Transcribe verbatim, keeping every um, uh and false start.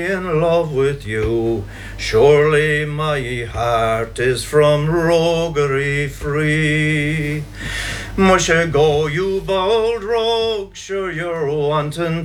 in love with you. Surely my heart is from roguery free. Musha go, you bold rogue, sure you're wanting